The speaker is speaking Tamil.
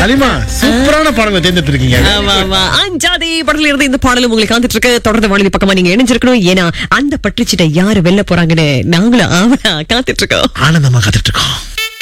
அலிமா சூப்பரான பாடலை தேர்ந்தெடுத்திருக்கீங்க. அஞ்சாதி படத்துல இருந்து இந்த பாடலும் உங்களுக்கு காத்துட்டு இருக்கு. தொடர்ந்து வானொலி பக்கமா நீங்க இணைஞ்சிருக்கணும். ஏன்னா அந்த பட்டுச்சிட்ட யாரு வெல்ல போறாங்கன்னு நாங்களும் காத்துட்டு இருக்கோம். ஆனந்தமா காத்துட்டு இருக்கோம்.